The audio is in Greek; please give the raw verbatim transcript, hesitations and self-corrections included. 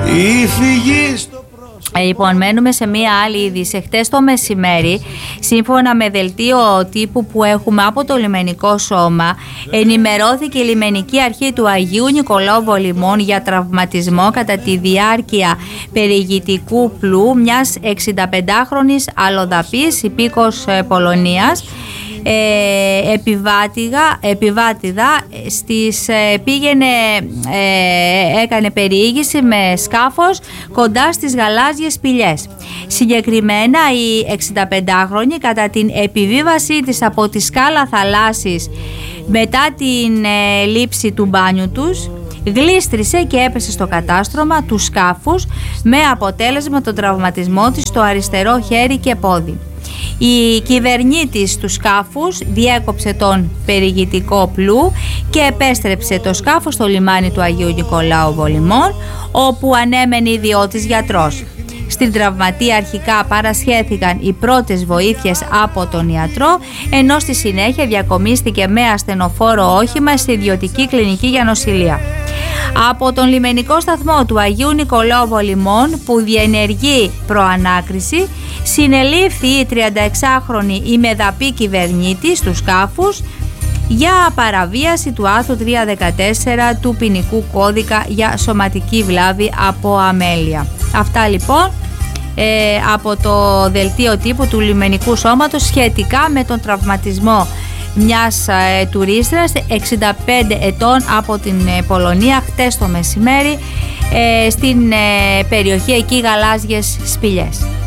η φυγή στο πρόσωπο. Λοιπόν, μένουμε σε μία άλλη είδηση. Χτες το μεσημέρι, σύμφωνα με δελτίο τύπου που έχουμε από το λιμενικό σώμα, ενημερώθηκε η λιμενική αρχή του Αγίου Νικολάου Βολημών για τραυματισμό κατά τη διάρκεια περιηγητικού πλού μιας εξηνταπεντάχρονης αλλοδαπής υπήκος Πολωνίας. Ε, επιβάτηδα, επιβάτηδα στις, ε, πήγαινε, ε, έκανε περιήγηση με σκάφος κοντά στις γαλάζιες σπηλιές. Συγκεκριμένα η εξηνταπεντάχρονη κατά την επιβίβασή της από τη σκάλα θαλάσσης μετά την ε, λήψη του μπάνιου τους γλίστρισε και έπεσε στο κατάστρωμα του σκάφους με αποτέλεσμα τον τραυματισμό της στο αριστερό χέρι και πόδι. Η κυβερνήτης του σκάφους διέκοψε τον περιηγητικό πλού και επέστρεψε το σκάφος στο λιμάνι του Αγίου Νικολάου Βολημών, όπου ανέμενε ιδιώτης γιατρός. Στην τραυματία αρχικά παρασχέθηκαν οι πρώτες βοήθειες από τον ιατρό, ενώ στη συνέχεια διακομίστηκε με ασθενοφόρο όχημα στη ιδιωτική κλινική για νοσηλεία. Από τον λιμενικό σταθμό του Αγίου Νικολάου Βολημών, που διενεργεί προανάκριση, συνελήφθη η τριανταεξάχρονη ημεδαπή κυβερνήτης του σκάφους για παραβίαση του άρθρου τριακόσια δεκατέσσερα του ποινικού κώδικα για σωματική βλάβη από αμέλεια. Αυτά λοιπόν ε, από το δελτίο τύπου του λιμενικού σώματος σχετικά με τον τραυματισμό μιας ε, τουρίστρας εξήντα πέντε ετών από την ε, Πολωνία χτες το μεσημέρι ε, στην ε, περιοχή εκεί Γαλάζιες Σπηλιές.